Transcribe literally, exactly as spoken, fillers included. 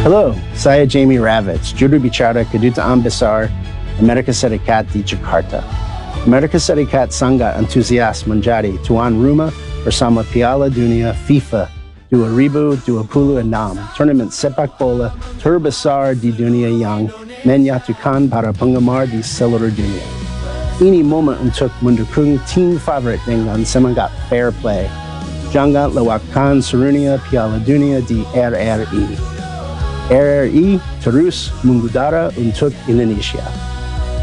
Hello, saya Jamie Ravitz, juru bicara Kedutaan Besar Amerika Serikat di Jakarta. Amerika Serikat sangat antusias menjadi tuan rumah bersama Piala Dunia FIFA dua ribu dua puluh enam, turnamen sepak bola terbesar di dunia yang menyatukan para penggemar di seluruh dunia. Ini momen untuk mendukung tim favorit dengan semangat fair play. Jangan lewatkan serunya Piala Dunia di R R I. R R I terus mengudara untuk Indonesia.